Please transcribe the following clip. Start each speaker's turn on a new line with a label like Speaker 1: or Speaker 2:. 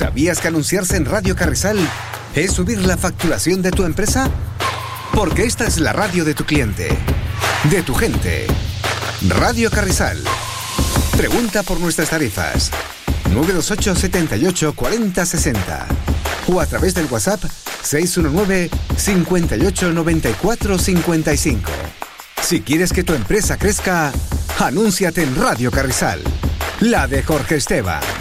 Speaker 1: ¿Sabías que anunciarse en Radio Carrizal es subir la facturación de tu empresa? Porque esta es la radio de tu cliente, de tu gente. Radio Carrizal. Pregunta por nuestras tarifas. 928 78 40 60 o a través del WhatsApp 619 58 94 55. Si quieres que tu empresa crezca, anúnciate en Radio Carrizal, la de Jorge Esteban.